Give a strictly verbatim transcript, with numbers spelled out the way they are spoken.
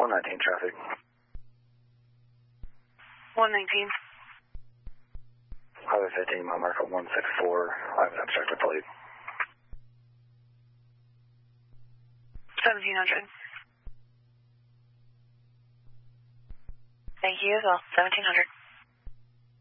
one nineteen traffic. one nineteen. Highway fifteen, mile marker one six four. I have an obstructed plate. seventeen hundred. Thank you as well. seventeen hundred.